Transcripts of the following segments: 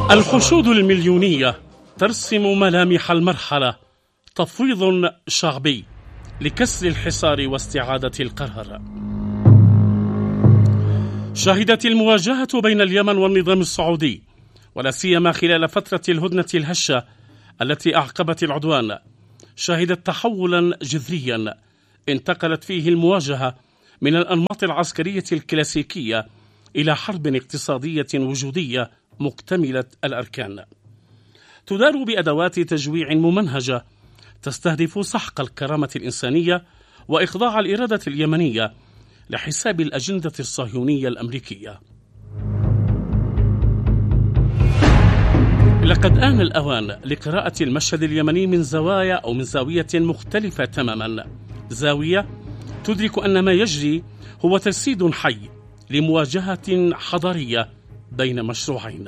الحشود المليونية ترسم ملامح المرحلة، تفويض شعبي لكسر الحصار واستعادة القرار. شهدت المواجهة بين اليمن والنظام السعودي، ولا سيما خلال فترة الهدنة الهشة التي أعقبت العدوان، شهدت تحولا جذريا انتقلت فيه المواجهة من الأنماط العسكرية الكلاسيكية إلى حرب اقتصادية وجودية مكتملة الأركان، تدار بأدوات تجويع ممنهجة تستهدف سحق الكرامة الإنسانية وإخضاع الإرادة اليمنية لحساب الأجندة الصهيونية الأمريكية. لقد آن الأوان لقراءة المشهد اليمني من زاوية مختلفة تماما، زاوية تدرك أن ما يجري هو تجسيد حي لمواجهة حضارية بين مشروعين: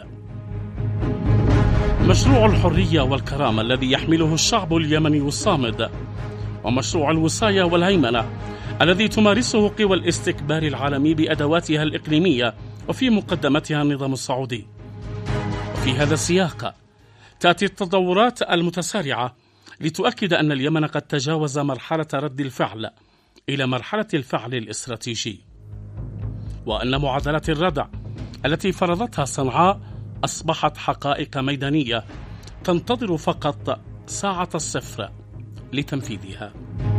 مشروع الحرية والكرامة الذي يحمله الشعب اليمني الصامد، ومشروع الوصاية والهيمنة الذي تمارسه قوى الاستكبار العالمي بأدواتها الإقليمية وفي مقدمتها النظام السعودي. وفي هذا السياق تأتي التطورات المتسارعة لتؤكد أن اليمن قد تجاوز مرحلة رد الفعل إلى مرحلة الفعل الاستراتيجي، وأن معادلة الردع التي فرضتها صنعاء أصبحت حقائق ميدانية تنتظر فقط ساعة الصفر لتنفيذها.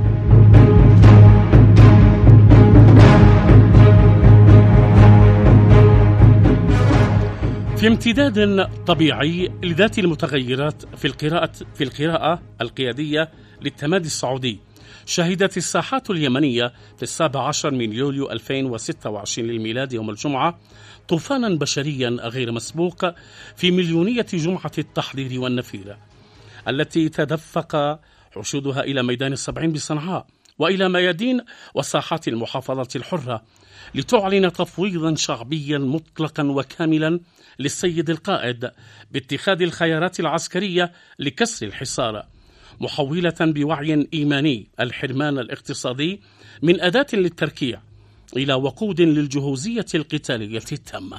في امتداد طبيعي لذات المتغيرات في القراءة القيادية للتمادي السعودي، شهدت الساحات اليمنية في 17 من يوليو 2026 للميلاد يوم الجمعة طوفانا بشريا غير مسبوق في مليونية جمعة التحرير والنفير، التي تدفق حشودها إلى ميدان السبعين بصنعاء وإلى ميادين وساحات المحافظة الحرة لتعلن تفويضا شعبيا مطلقا وكاملا للسيد القائد باتخاذ الخيارات العسكرية لكسر الحصار، محولة بوعي إيماني الحرمان الاقتصادي من أداة للتركيع إلى وقود للجهوزية القتالية التامة.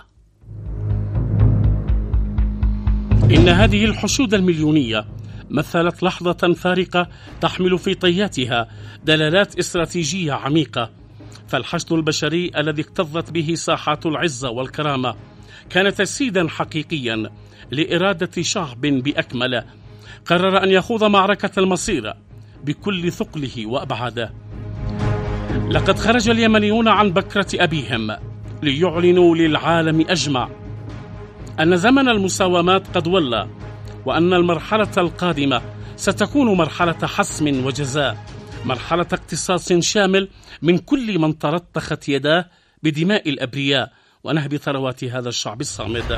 إن هذه الحشود المليونية مثلت لحظة فارقة تحمل في طياتها دلالات استراتيجية عميقة، فالحشد البشري الذي اكتظت به ساحات العزة والكرامة كان تجسيدا حقيقيا لإرادة شعب بأكمله قرر أن يخوض معركة المصير بكل ثقله وأبعاده. لقد خرج اليمنيون عن بكرة أبيهم ليعلنوا للعالم أجمع أن زمن المساومات قد ولى، وأن المرحلة القادمة ستكون مرحلة حسم وجزاء، مرحلة اقتصاص شامل من كل من ترتخت يداه بدماء الأبرياء ونهب ثروات هذا الشعب الصامد.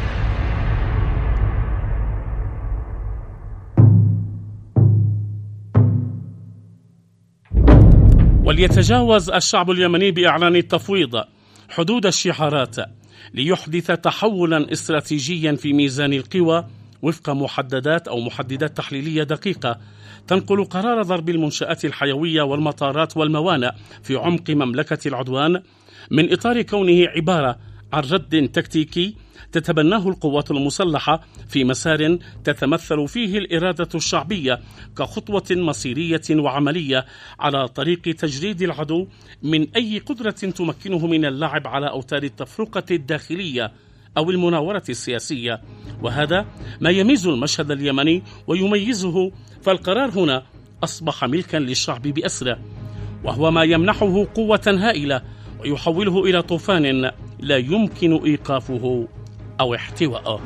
وليتجاوز الشعب اليمني بإعلان التفويض حدود الشعارات ليحدث تحولا استراتيجيا في ميزان القوى وفق محددات تحليلية دقيقة تنقل قرار ضرب المنشآت الحيوية والمطارات والموانئ في عمق مملكة العدوان من إطار كونه عبارة عن رد تكتيكي تتبناه القوات المسلحة في مسار تتمثل فيه الإرادة الشعبية كخطوة مصيرية وعملية على طريق تجريد العدو من أي قدرة تمكنه من اللعب على أوتار التفرقة الداخلية أو المناورة السياسية. وهذا ما يميز المشهد اليمني ويميزه، فالقرار هنا أصبح ملكا للشعب بأسره، وهو ما يمنحه قوة هائلة ويحوله إلى طوفان لا يمكن إيقافه أو احتواءه.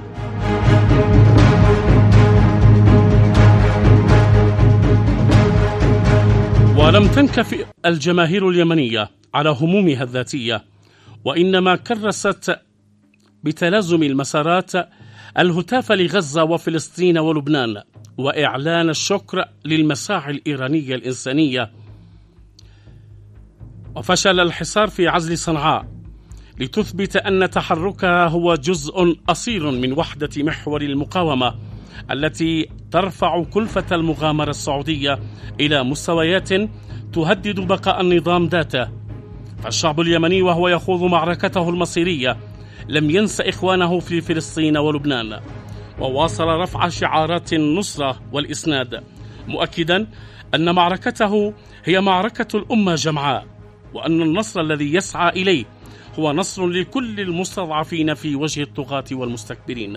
ولم تنكف الجماهير اليمنية على همومها الذاتية، وإنما كرست بتلازم المسارات الهتاف لغزة وفلسطين ولبنان، وإعلان الشكر للمساعي الإيرانية الإنسانية، وفشل الحصار في عزل صنعاء لتثبت أن تحركها هو جزء أصيل من وحدة محور المقاومة التي ترفع كلفة المغامرة السعودية إلى مستويات تهدد بقاء النظام ذاته. فالشعب اليمني وهو يخوض معركته المصيرية لم ينس إخوانه في فلسطين ولبنان، وواصل رفع شعارات النصرة والإسناد، مؤكدا أن معركته هي معركة الأمة جمعاء، وأن النصر الذي يسعى إليه هو نصر لكل المستضعفين في وجه الطغاة والمستكبرين.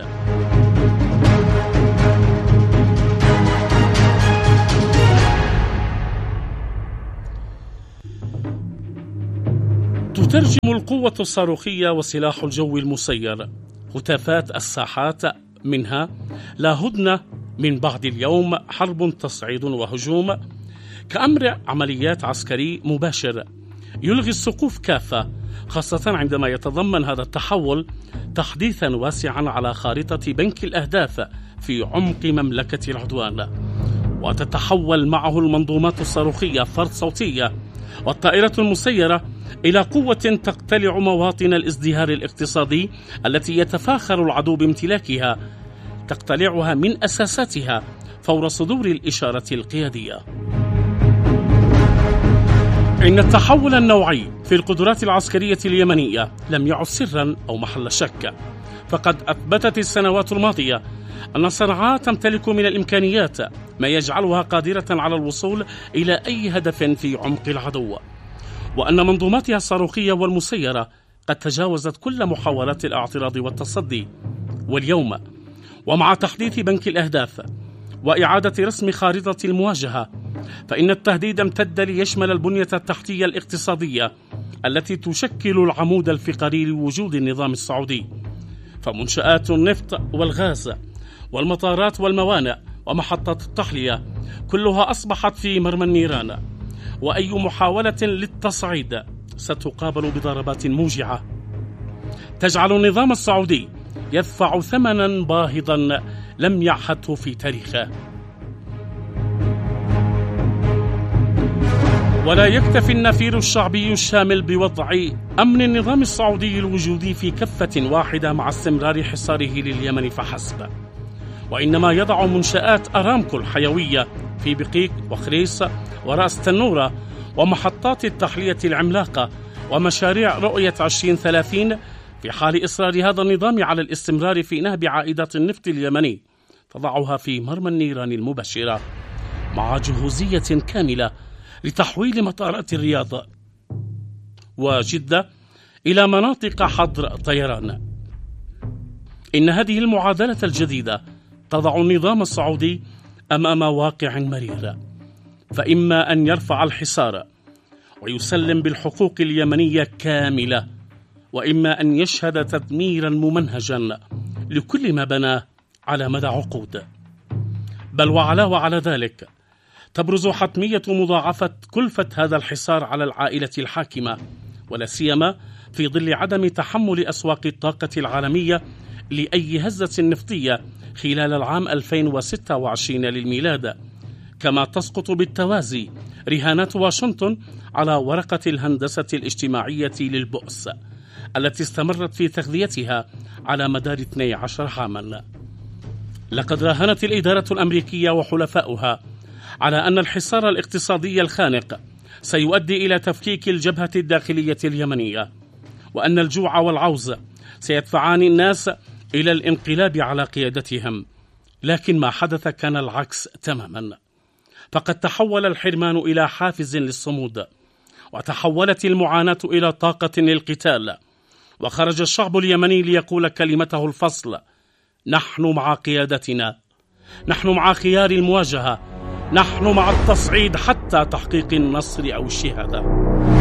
تترجم القوة الصاروخية وسلاح الجو المسير هتافات الساحات، منها لا هدنة من بعد اليوم، حرب تصعيد وهجوم، كأمر عمليات عسكري مباشر يلغي السقوف كافة، خاصة عندما يتضمن هذا التحول تحديثا واسعا على خارطة بنك الأهداف في عمق مملكة العدوان، وتتحول معه المنظومات الصاروخية فرد صوتية والطائرة المسيرة إلى قوة تقتلع مواطن الازدهار الاقتصادي التي يتفاخر العدو بامتلاكها، تقتلعها من أساساتها فور صدور الإشارة القيادية. إن التحول النوعي في القدرات العسكرية اليمنية لم يعد سرا أو محل شك، فقد أثبتت السنوات الماضية أن صنعاء تمتلك من الإمكانيات ما يجعلها قادرة على الوصول إلى أي هدف في عمق العدو، وأن منظوماتها الصاروخية والمسيرة قد تجاوزت كل محاولات الاعتراض والتصدي. واليوم ومع تحديث بنك الأهداف وإعادة رسم خارطة المواجهة، فإن التهديد امتد ليشمل البنية التحتية الاقتصادية التي تشكل العمود الفقري لوجود النظام السعودي، فمنشآت النفط والغاز والمطارات والموانئ ومحطات التحلية كلها أصبحت في مرمى النيران، وأي محاولة للتصعيد ستقابل بضربات موجعة تجعل النظام السعودي يدفع ثمنا باهظا لم يعهده في تاريخه. ولا يكتفي النفير الشعبي الشامل بوضع أمن النظام السعودي الوجودي في كفة واحدة مع استمرار حصاره لليمن فحسب، وإنما يضع منشآت أرامكو الحيوية في بقيق وخريص ورأس تنورة ومحطات التحلية العملاقة ومشاريع رؤية 2030 في حال إصرار هذا النظام على الاستمرار في نهب عائدات النفط اليمني، تضعها في مرمى النيران المباشرة مع جهوزية كاملة لتحويل مطارات الرياض وجدة إلى مناطق حظر طيران. إن هذه المعادلة الجديدة تضع النظام السعودي أمام واقع مرير، فإما أن يرفع الحصار ويسلم بالحقوق اليمنية كاملة، وإما أن يشهد تدميرا ممنهجا لكل ما بناه على مدى عقود. بل وعلى ذلك تبرز حتمية مضاعفة كلفة هذا الحصار على العائلة الحاكمة، ولا سيما في ظل عدم تحمل أسواق الطاقة العالمية لأي هزة نفطية خلال العام 2026 للميلاد، كما تسقط بالتوازي رهانات واشنطن على ورقة الهندسة الاجتماعية للبؤس التي استمرت في تغذيتها على مدار 12 عاما. لقد راهنت الإدارة الأمريكية وحلفاؤها على أن الحصار الاقتصادي الخانق سيؤدي إلى تفكيك الجبهة الداخلية اليمنية، وأن الجوع والعوز سيدفعان الناس إلى الانقلاب على قيادتهم، لكن ما حدث كان العكس تماما، فقد تحول الحرمان إلى حافز للصمود، وتحولت المعاناة إلى طاقة للقتال، وخرج الشعب اليمني ليقول كلمته الفصل: نحن مع قيادتنا، نحن مع خيار المواجهة، نحن مع التصعيد حتى تحقيق النصر أو الشهادة.